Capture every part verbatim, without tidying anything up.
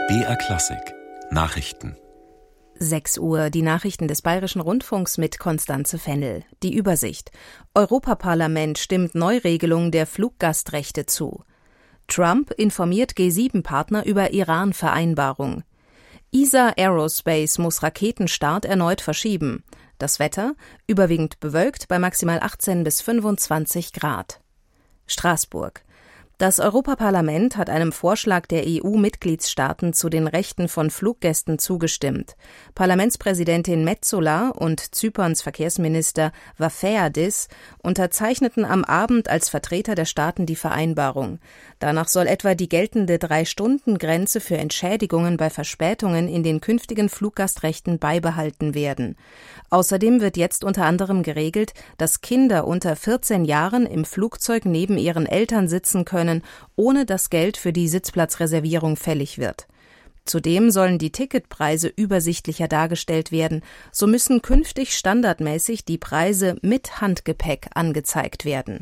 B R Klassik Nachrichten. sechs Uhr, die Nachrichten des Bayerischen Rundfunks mit Konstanze Fennel. Die Übersicht. Europaparlament stimmt Neuregelung der Fluggastrechte zu. Trump informiert G sieben Partner über Iran-Vereinbarung. E S A Aerospace muss Raketenstart erneut verschieben. Das Wetter überwiegend bewölkt bei maximal achtzehn bis fünfundzwanzig Grad. Straßburg. Das Europaparlament hat einem Vorschlag der E U-Mitgliedstaaten zu den Rechten von Fluggästen zugestimmt. Parlamentspräsidentin Metsola und Zyperns Verkehrsminister Varoufakis unterzeichneten am Abend als Vertreter der Staaten die Vereinbarung. Danach soll etwa die geltende Drei-Stunden-Grenze für Entschädigungen bei Verspätungen in den künftigen Fluggastrechten beibehalten werden. Außerdem wird jetzt unter anderem geregelt, dass Kinder unter vierzehn Jahren im Flugzeug neben ihren Eltern sitzen können, ohne dass Geld für die Sitzplatzreservierung fällig wird. Zudem sollen die Ticketpreise übersichtlicher dargestellt werden. So müssen künftig standardmäßig die Preise mit Handgepäck angezeigt werden.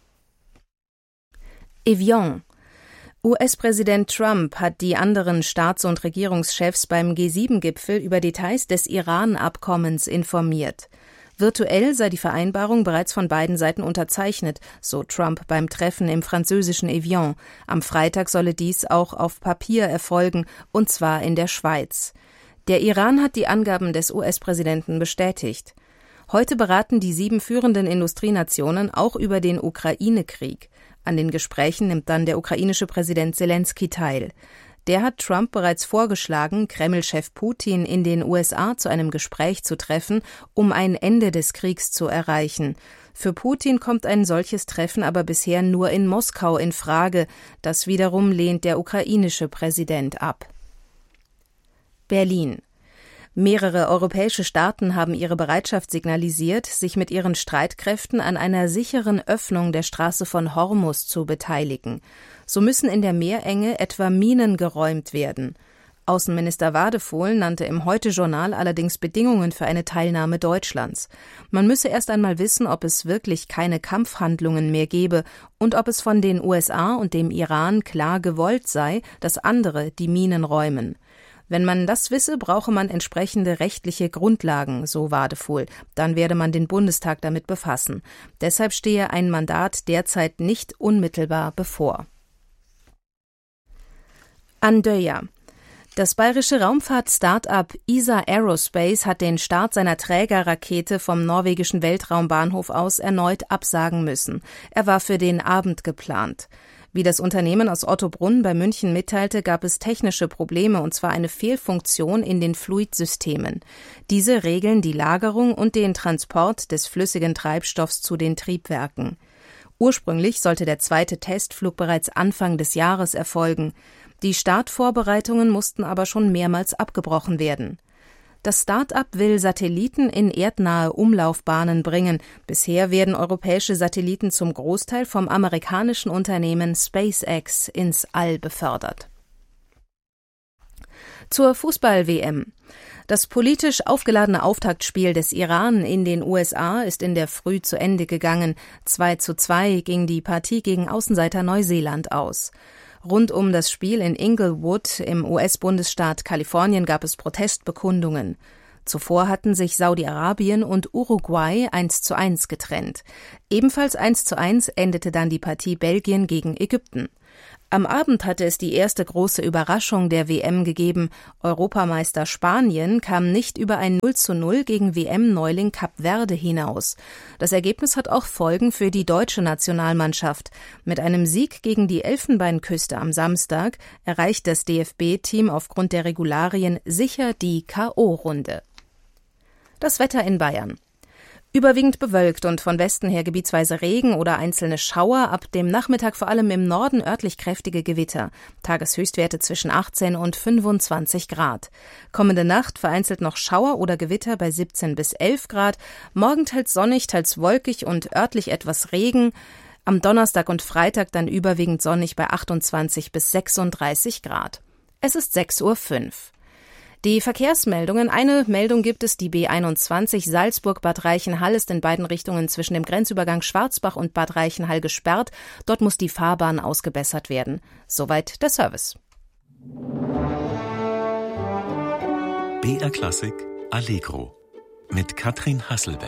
Evian. U S-Präsident Trump hat die anderen Staats- und Regierungschefs beim G sieben Gipfel über Details des Iran-Abkommens informiert. Virtuell sei die Vereinbarung bereits von beiden Seiten unterzeichnet, so Trump beim Treffen im französischen Evian. Am Freitag solle dies auch auf Papier erfolgen, und zwar in der Schweiz. Der Iran hat die Angaben des U S-Präsidenten bestätigt. Heute beraten die sieben führenden Industrienationen auch über den Ukraine-Krieg. An den Gesprächen nimmt dann der ukrainische Präsident Selenskyj teil. Der hat Trump bereits vorgeschlagen, Kreml-Chef Putin in den U S A zu einem Gespräch zu treffen, um ein Ende des Kriegs zu erreichen. Für Putin kommt ein solches Treffen aber bisher nur in Moskau in Frage. Das wiederum lehnt der ukrainische Präsident ab. Berlin. Mehrere europäische Staaten haben ihre Bereitschaft signalisiert, sich mit ihren Streitkräften an einer sicheren Öffnung der Straße von Hormuz zu beteiligen. So müssen in der Meerenge etwa Minen geräumt werden. Außenminister Wadephol nannte im Heute-Journal allerdings Bedingungen für eine Teilnahme Deutschlands. Man müsse erst einmal wissen, ob es wirklich keine Kampfhandlungen mehr gebe und ob es von den U S A und dem Iran klar gewollt sei, dass andere die Minen räumen. Wenn man das wisse, brauche man entsprechende rechtliche Grundlagen, so Wadephol. Dann werde man den Bundestag damit befassen. Deshalb stehe ein Mandat derzeit nicht unmittelbar bevor. Andøya. Das bayerische Raumfahrt-Start-up E S A Aerospace hat den Start seiner Trägerrakete vom norwegischen Weltraumbahnhof aus erneut absagen müssen. Er war für den Abend geplant. Wie das Unternehmen aus Ottobrunn bei München mitteilte, gab es technische Probleme, und zwar eine Fehlfunktion in den Fluidsystemen. Diese regeln die Lagerung und den Transport des flüssigen Treibstoffs zu den Triebwerken. Ursprünglich sollte der zweite Testflug bereits Anfang des Jahres erfolgen. Die Startvorbereitungen mussten aber schon mehrmals abgebrochen werden. Das Start-up will Satelliten in erdnahe Umlaufbahnen bringen. Bisher werden europäische Satelliten zum Großteil vom amerikanischen Unternehmen SpaceX ins All befördert. Zur Fußball-W M. Das politisch aufgeladene Auftaktspiel des Iran in den U S A ist in der Früh zu Ende gegangen. zwei zu zwei ging die Partie gegen Außenseiter Neuseeland aus. Rund um das Spiel in Inglewood im U S-Bundesstaat Kalifornien gab es Protestbekundungen. Zuvor hatten sich Saudi-Arabien und Uruguay eins zu eins getrennt. Ebenfalls eins zu eins endete dann die Partie Belgien gegen Ägypten. Am Abend hatte es die erste große Überraschung der W M gegeben. Europameister Spanien kam nicht über ein null zu null gegen W M-Neuling Kap Verde hinaus. Das Ergebnis hat auch Folgen für die deutsche Nationalmannschaft. Mit einem Sieg gegen die Elfenbeinküste am Samstag erreicht das D F B-Team aufgrund der Regularien sicher die K O-Runde. Das Wetter in Bayern. Überwiegend bewölkt und von Westen her gebietsweise Regen oder einzelne Schauer, ab dem Nachmittag vor allem im Norden örtlich kräftige Gewitter. Tageshöchstwerte zwischen achtzehn und fünfundzwanzig Grad. Kommende Nacht vereinzelt noch Schauer oder Gewitter bei siebzehn bis elf Grad. Morgen teils sonnig, teils wolkig und örtlich etwas Regen. Am Donnerstag und Freitag dann überwiegend sonnig bei achtundzwanzig bis sechsunddreißig Grad. Es ist sechs Uhr fünf. Die Verkehrsmeldungen. Eine Meldung gibt es, die B einundzwanzig Salzburg-Bad Reichenhall ist in beiden Richtungen zwischen dem Grenzübergang Schwarzbach und Bad Reichenhall gesperrt. Dort muss die Fahrbahn ausgebessert werden. Soweit der Service. B R Klassik Allegro mit Katrin Hasselbeck.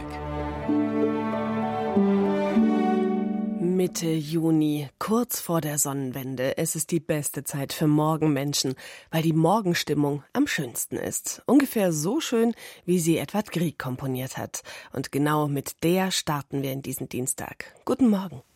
Mitte Juni, kurz vor der Sonnenwende. Es ist die beste Zeit für Morgenmenschen, weil die Morgenstimmung am schönsten ist. Ungefähr so schön, wie sie Edvard Grieg komponiert hat. Und genau mit der starten wir in diesen Dienstag. Guten Morgen.